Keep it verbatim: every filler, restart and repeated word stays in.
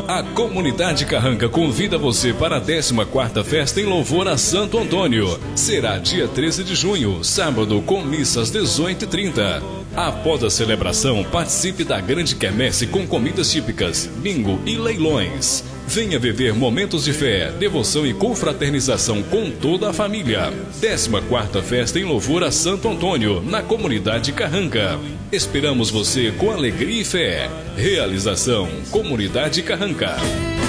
A Comunidade Carranca convida você para a décima quarta Festa em Louvor a Santo Antônio. Será dia treze de junho, sábado, com missa às dezoito e trinta. Após a celebração, participe da grande quermesse com comidas típicas, bingo e leilões. Venha viver momentos de fé, devoção e confraternização com toda a família. décima quarta Festa em Louvor a Santo Antônio, na Comunidade Carranca. Esperamos você com alegria e fé. Realização Comunidade Carranca.